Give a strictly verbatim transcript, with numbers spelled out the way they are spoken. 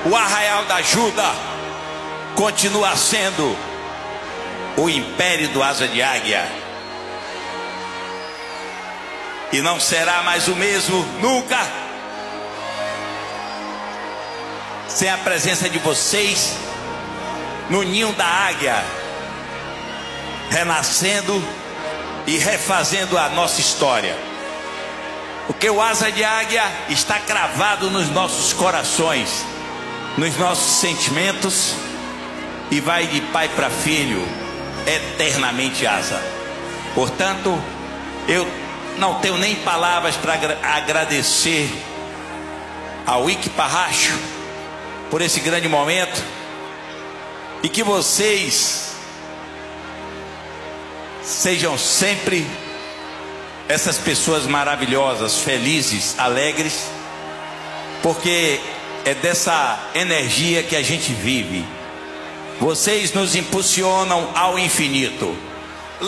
o Arraial da Ajuda continua sendo o império do Asa de Águia. E não será mais o mesmo nunca sem a presença de vocês no ninho da águia, renascendo e refazendo a nossa história. Porque o Asa de Águia está cravado nos nossos corações, nos nossos sentimentos, e vai de pai para filho, eternamente asa. Portanto, eu não tenho nem palavras para agradecer ao Ike Parracho por esse grande momento, e que vocês sejam sempre essas pessoas maravilhosas, felizes, alegres, porque é dessa energia que a gente vive. Vocês nos impulsionam ao infinito.